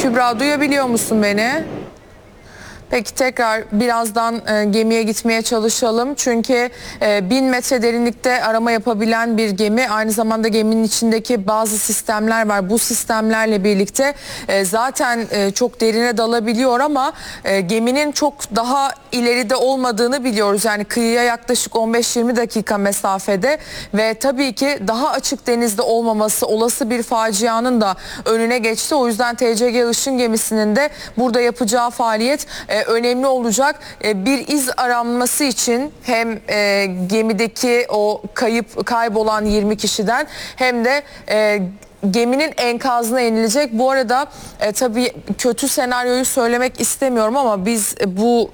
Kübra, duyabiliyor musun beni? Peki tekrar birazdan gemiye gitmeye çalışalım. Çünkü 1000 metre derinlikte arama yapabilen bir gemi. Aynı zamanda geminin içindeki bazı sistemler var. Bu sistemlerle birlikte zaten çok derine dalabiliyor ama geminin çok daha ileride olmadığını biliyoruz. Yani kıyıya yaklaşık 15-20 dakika mesafede ve tabii ki daha açık denizde olmaması olası bir facianın da önüne geçti. O yüzden TCG Işın gemisinin de burada yapacağı faaliyet önemli olacak. Bir iz aranması için hem gemideki o kaybolan 20 kişiden hem de geminin enkazına inilecek. Bu arada tabii kötü senaryoyu söylemek istemiyorum ama biz bu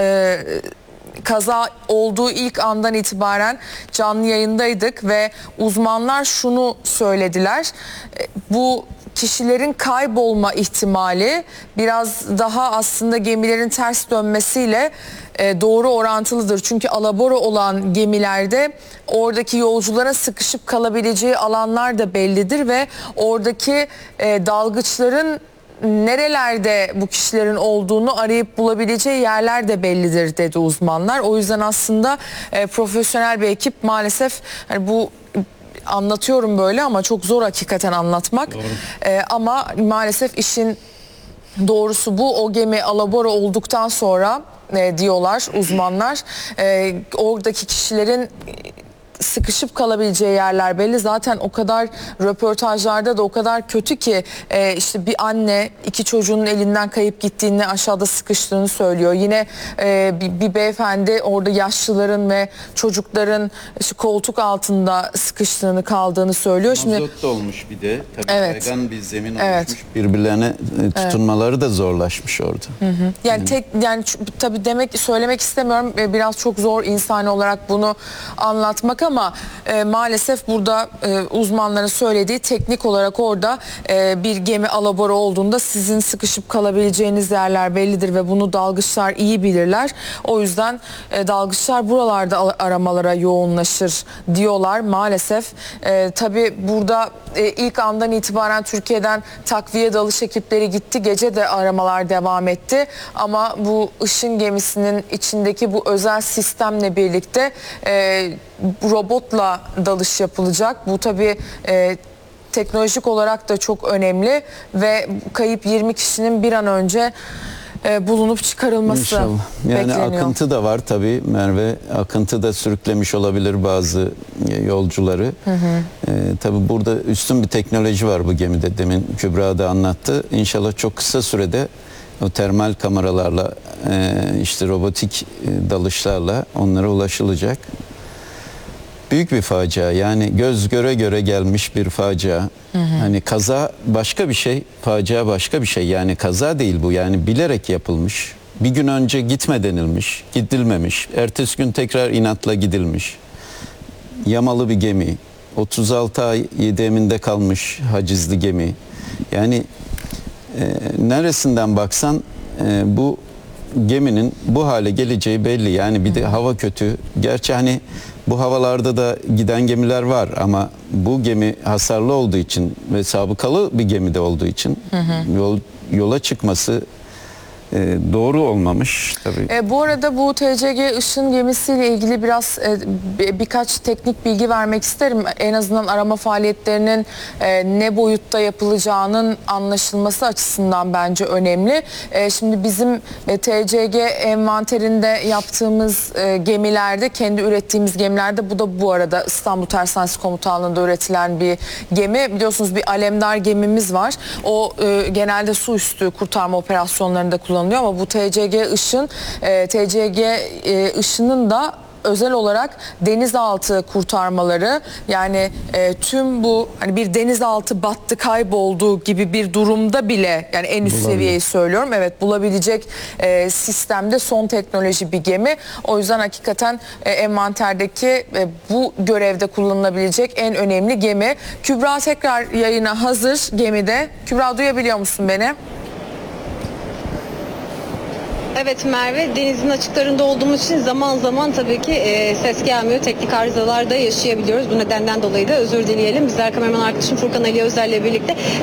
kaza olduğu ilk andan itibaren canlı yayındaydık ve uzmanlar şunu söylediler. Bu kişilerin kaybolma ihtimali biraz daha aslında gemilerin ters dönmesiyle doğru orantılıdır. Çünkü alabora olan gemilerde oradaki yolcuların sıkışıp kalabileceği alanlar da bellidir ve oradaki dalgıçların nerelerde bu kişilerin olduğunu arayıp bulabileceği yerler de bellidir dedi uzmanlar. O yüzden aslında profesyonel bir ekip maalesef yani bu anlatıyorum böyle ama çok zor hakikaten anlatmak. Ama maalesef işin doğrusu bu. O gemi alabora olduktan sonra diyorlar uzmanlar oradaki kişilerin sıkışıp kalabileceği yerler belli. Zaten o kadar röportajlarda da o kadar kötü ki işte bir anne 2 çocuğunun elinden kayıp gittiğini, aşağıda sıkıştığını söylüyor. Yine bir beyefendi orada yaşlıların ve çocukların işte koltuk altında sıkıştığını, kaldığını söylüyor. Mazot da olmuş bir de. Tabii evet, kaygan bir zemin evet, oluşmuş. Birbirlerine tutunmaları da zorlaşmış orada. Yani tabii söylemek istemiyorum. Biraz çok zor insani olarak bunu anlatmak ama maalesef burada uzmanların söylediği teknik olarak orada bir gemi alabora olduğunda sizin sıkışıp kalabileceğiniz yerler bellidir ve bunu dalgıçlar iyi bilirler. O yüzden dalgıçlar buralarda aramalara yoğunlaşır diyorlar maalesef. Tabii burada ilk andan itibaren Türkiye'den takviye dalış ekipleri gitti. Gece de aramalar devam etti. Ama bu Işın gemisinin içindeki bu özel sistemle birlikte robotla dalış yapılacak. Bu tabii teknolojik olarak da çok önemli ve kayıp 20 kişinin bir an önce bulunup çıkarılması İnşallah. Yani bekleniyor. Akıntı da var tabii Merve. Akıntı da sürüklemiş olabilir bazı yolcuları. Tabii burada üstün bir teknoloji var bu gemide. Demin Kübra da anlattı. İnşallah çok kısa sürede o termal kameralarla işte robotik dalışlarla onlara ulaşılacak. Büyük bir facia, yani göz göre göre gelmiş bir facia. Hani kaza başka bir şey, facia başka bir şey. Yani kaza değil bu, yani bilerek yapılmış. Bir gün önce gitme denilmiş, gidilmemiş. Ertesi gün tekrar inatla gidilmiş. Yamalı bir gemi. 36 ay 7 eminde kalmış hacizli gemi. Yani neresinden baksan bu geminin bu hale geleceği belli. Yani bir de hava kötü. Gerçi hani bu havalarda da giden gemiler var ama bu gemi hasarlı olduğu için ve sabıkalı bir gemide olduğu için yola çıkması doğru olmamış tabii. Bu arada bu TCG Işın gemisiyle ilgili biraz birkaç teknik bilgi vermek isterim. En azından arama faaliyetlerinin ne boyutta yapılacağının anlaşılması açısından bence önemli. Şimdi bizim TCG envanterinde yaptığımız gemilerde, kendi ürettiğimiz gemilerde, bu da bu arada İstanbul Tersanesi Komutanlığı'nda üretilen bir gemi. Biliyorsunuz bir Alemdar gemimiz var. O genelde su üstü kurtarma operasyonlarında kullanılıyor ama bu TCG Işın, TCG Işın'ın da özel olarak denizaltı kurtarmaları, yani tüm bu hani bir denizaltı battı, kayboldu gibi bir durumda bile, yani en üst seviyeyi söylüyorum, evet, bulabilecek sistemde son teknoloji bir gemi. O yüzden hakikaten envanterdeki bu görevde kullanılabilecek en önemli gemi. Kübra tekrar yayına hazır gemide. Kübra, duyabiliyor musun beni? Evet Merve, denizin açıklarında olduğumuz için zaman zaman tabii ki ses gelmiyor. Teknik arızalar da yaşayabiliyoruz. Bu nedenden dolayı da özür dileyelim. Bizler kameraman arkadaşım Furkan Ali Özel ile birlikte